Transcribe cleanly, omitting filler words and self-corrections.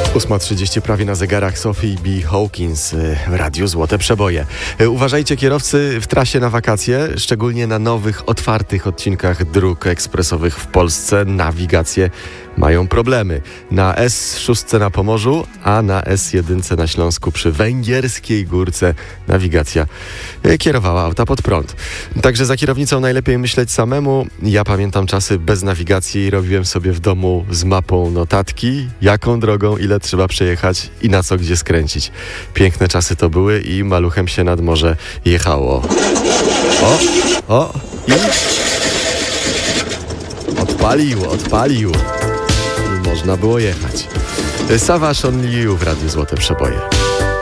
8:30 prawie na zegarach. Sophie B. Hawkins w Radiu Złote Przeboje. Uważajcie kierowcy w trasie na wakacje, szczególnie na nowych, otwartych odcinkach dróg ekspresowych w Polsce. Nawigacje mają problemy. Na S6 na Pomorzu, a na S1 na Śląsku przy Węgierskiej Górce nawigacja kierowała auta pod prąd. Także za kierownicą najlepiej myśleć samemu. Ja pamiętam czasy bez nawigacji. Robiłem sobie w domu z mapą notatki, jaką drogą, ile trzeba przejechać i na co gdzie skręcić. Piękne czasy to były i maluchem się nad morze jechało. I odpalił. I można było jechać. Savage Only You w Radiu Złote Przeboje.